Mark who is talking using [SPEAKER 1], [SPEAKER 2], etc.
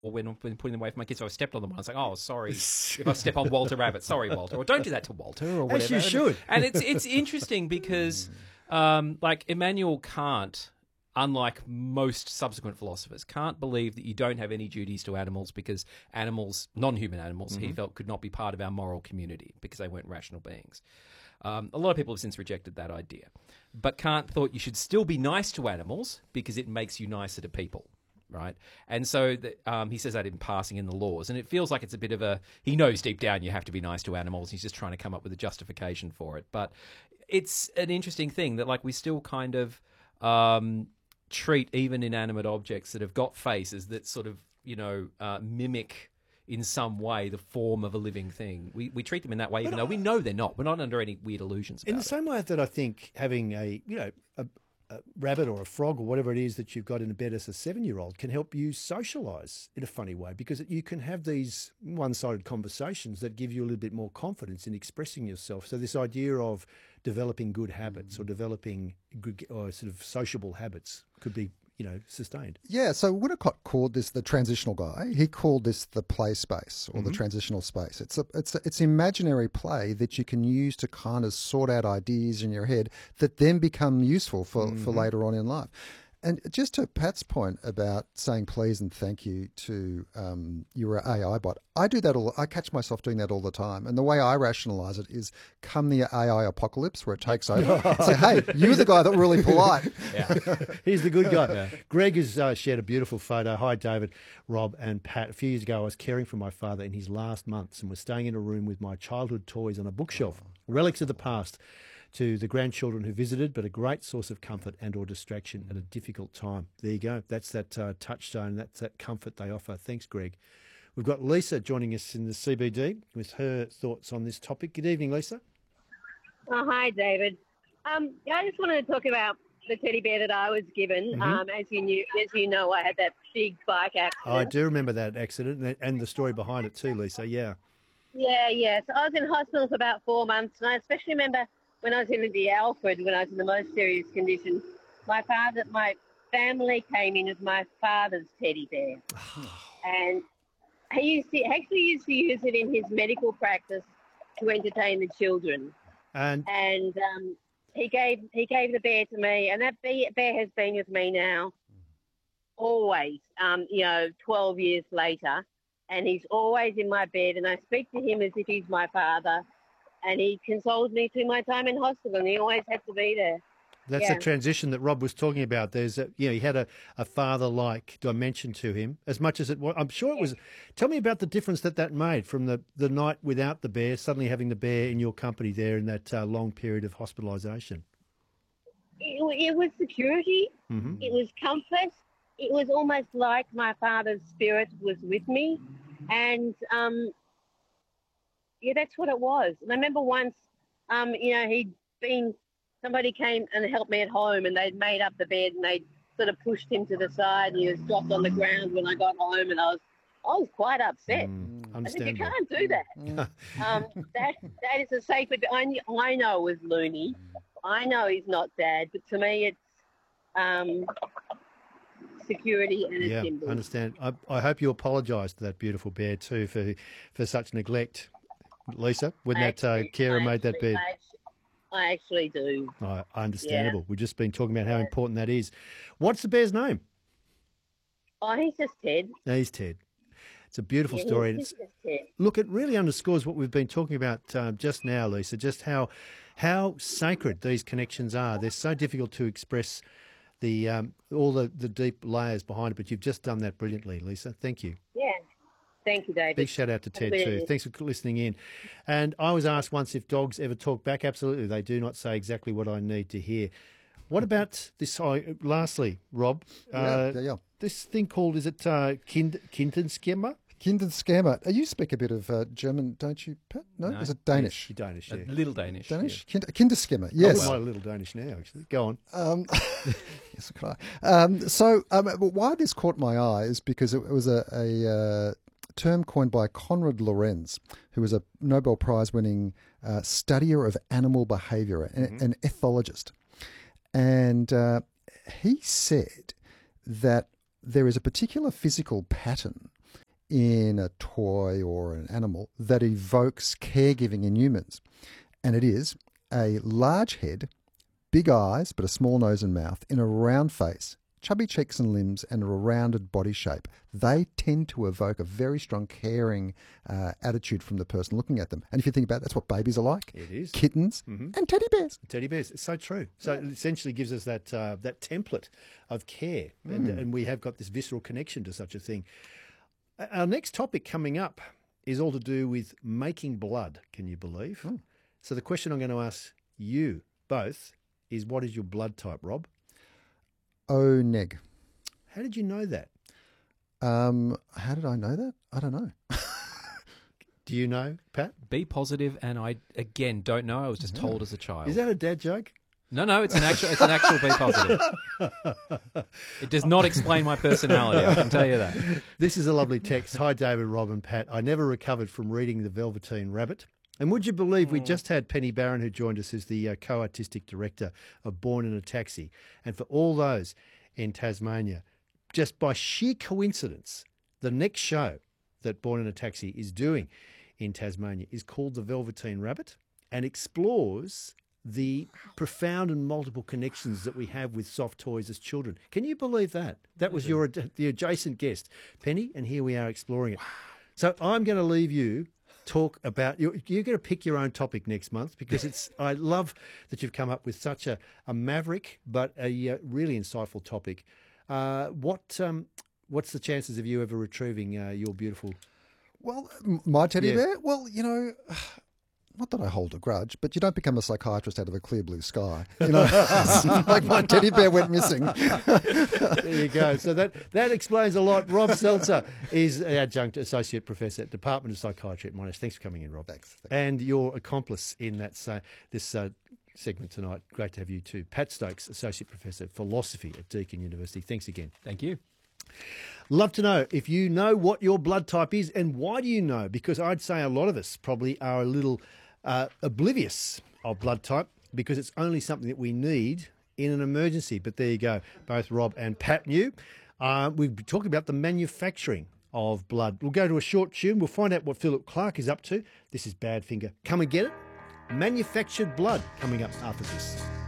[SPEAKER 1] when putting them away from my kids. So I stepped on them. I was like, oh, sorry if I step on Walter Rabbit. Sorry, Walter. Or don't do that to Walter or whatever.
[SPEAKER 2] As you should.
[SPEAKER 1] And it's interesting because, like Immanuel Kant, unlike most subsequent philosophers, can't believe that you don't have any duties to animals because animals, non-human animals, he felt could not be part of our moral community because they weren't rational beings. A lot of people have since rejected that idea. But Kant thought you should still be nice to animals because it makes you nicer to people, right? And so he says that in passing in the Laws. And it feels like it's a bit of a... He knows deep down you have to be nice to animals. He's just trying to come up with a justification for it. But it's an interesting thing that like we still kind of... treat even inanimate objects that have got faces that sort of, mimic in some way the form of a living thing. We treat them in that way, even though we know they're not. We're not under any weird illusions about it.
[SPEAKER 2] In the same way that I think having a rabbit or a frog or whatever it is that you've got in a bed as a 7-year-old can help you socialise in a funny way, because you can have these one-sided conversations that give you a little bit more confidence in expressing yourself. So this idea of developing good habits or developing good or sort of sociable habits could be, sustained.
[SPEAKER 3] Yeah, so Winnicott called this the transitional guy. He called this the play space or the transitional space. It's imaginary play that you can use to kind of sort out ideas in your head that then become useful for later on in life. And just to Pat's point about saying please and thank you to your AI bot, I do that I catch myself doing that all the time. And the way I rationalise it is come the AI apocalypse where it takes over, say, hey, you're the guy that really polite.
[SPEAKER 2] Yeah. He's the good guy. Yeah. Greg has shared a beautiful photo. Hi, David, Rob and Pat. A few years ago, I was caring for my father in his last months and was staying in a room with my childhood toys on a bookshelf, relics of the past, to the grandchildren who visited, but a great source of comfort and or distraction at a difficult time. There you go. That's that touchstone. That's that comfort they offer. Thanks, Greg. We've got Lisa joining us in the CBD with her thoughts on this topic. Good evening, Lisa.
[SPEAKER 4] Oh, hi, David. I just wanted to talk about the teddy bear that I was given. As you know, I had that big bike accident.
[SPEAKER 2] I do remember that accident and the story behind it too, Lisa. Yeah.
[SPEAKER 4] Yeah. So I was in hospital for about 4 months, and I especially remember when I was in the Alfred, when I was in the most serious condition, my family came in with my father's teddy bear. And he actually used to use it in his medical practice to entertain the children. And he gave the bear to me, and that bear has been with me now always, 12 years later. And he's always in my bed, and I speak to him as if he's my father. And he consoled me through my time in hospital, and he always had to be there.
[SPEAKER 2] That's a transition that Rob was talking about. There's he had a father-like dimension to him, as much as it was. I'm sure it was. Tell me about the difference that made from the night without the bear, suddenly having the bear in your company there in that long period of hospitalisation.
[SPEAKER 4] It was security. It was comfort. It was almost like my father's spirit was with me, and that's what it was. And I remember once, somebody came and helped me at home, and they'd made up the bed, and they'd sort of pushed him to the side, and he was dropped on the ground when I got home, and I was quite upset. I said, you can't do that. That is a sacred. I know it was loony. I know he's not dad, but to me, it's security and a symbol.
[SPEAKER 2] I understand. I hope you apologise to that beautiful bear too for such neglect. Lisa, when that carer made that bed.
[SPEAKER 4] I actually do.
[SPEAKER 2] Understandable.
[SPEAKER 4] Yeah.
[SPEAKER 2] We've just been talking about how important that is. What's the bear's name?
[SPEAKER 4] Oh, he's just Ted.
[SPEAKER 2] No, he's Ted. It's a beautiful story.
[SPEAKER 4] He's just Ted.
[SPEAKER 2] Look, it really underscores what we've been talking about just now, Lisa, just how sacred these connections are. They're so difficult to express all the deep layers behind it, but you've just done that brilliantly, Lisa. Thank you.
[SPEAKER 4] Yeah. Thank you, David.
[SPEAKER 2] Big shout out to Ted too. Thanks for listening in. And I was asked once if dogs ever talk back. Absolutely. They do not say exactly what I need to hear. What about this? Lastly, Rob, this thing called, is it Kindenschema?
[SPEAKER 3] Kindenschema. You speak a bit of German, don't you, Pat? No? Is it Danish?
[SPEAKER 2] Yes, Danish, yeah.
[SPEAKER 1] A little Danish.
[SPEAKER 3] Danish? Yeah. Kindenschema, yes.
[SPEAKER 2] I a little Danish now, actually. Go on.
[SPEAKER 3] Yes, can I? Why this caught my eye is because it was a term coined by Konrad Lorenz, who was a Nobel Prize-winning studier of animal behaviour, an ethologist. And he said that there is a particular physical pattern in a toy or an animal that evokes caregiving in humans. And it is a large head, big eyes, but a small nose and mouth, in a round face, chubby cheeks and limbs, and a rounded body shape. They tend to evoke a very strong caring attitude from the person looking at them. And if you think about it, that's what babies are like.
[SPEAKER 2] It is.
[SPEAKER 3] Kittens and teddy bears.
[SPEAKER 2] Teddy bears. It's so true. So it essentially gives us that template of care. And we have got this visceral connection to such a thing. Our next topic coming up is all to do with making blood, can you believe? So the question I'm going to ask you both is, what is your blood type, Rob?
[SPEAKER 3] O neg.
[SPEAKER 2] How did you know that?
[SPEAKER 3] How did I know that? I don't know.
[SPEAKER 2] Do you know, Pat?
[SPEAKER 1] B positive, and I again don't know. I was just told as a child.
[SPEAKER 2] Is that a dad joke?
[SPEAKER 1] No, it's an actual B positive. It does not explain my personality, I can tell you that.
[SPEAKER 2] This is a lovely text. Hi, David, Rob and Pat. I never recovered from reading The Velveteen Rabbit. And would you believe we just had Penny Barron, who joined us as the co-artistic director of Born in a Taxi. And for all those in Tasmania, just by sheer coincidence, the next show that Born in a Taxi is doing in Tasmania is called The Velveteen Rabbit and explores the profound and multiple connections that we have with soft toys as children. Can you believe that? That was the adjacent guest, Penny, and here we are exploring it. So I'm going to leave you talk about, you're going to pick your own topic next month, because I love that you've come up with such a maverick but a really insightful topic. What's the chances of you ever retrieving your beautiful...
[SPEAKER 3] Well, my teddy bear? Well, not that I hold a grudge, but you don't become a psychiatrist out of a clear blue sky. Like my teddy bear went missing.
[SPEAKER 2] There you go. So that explains a lot. Rob Seltzer is adjunct associate professor at Department of Psychiatry at Monash. Thanks for coming in, Rob.
[SPEAKER 3] Thanks.
[SPEAKER 2] And your accomplice in that this segment tonight. Great to have you too. Pat Stokes, associate professor of philosophy at Deakin University. Thanks again.
[SPEAKER 1] Thank you.
[SPEAKER 2] Love to know if you know what your blood type is, and why do you know? Because I'd say a lot of us probably are a little oblivious of blood type, because it's only something that we need in an emergency. But there you go. Both Rob and Pat knew. We've been talking about the manufacturing of blood. We'll go to a short tune. We'll find out what Philip Clark is up to. This is Badfinger. Come and get it. Manufactured blood coming up after this.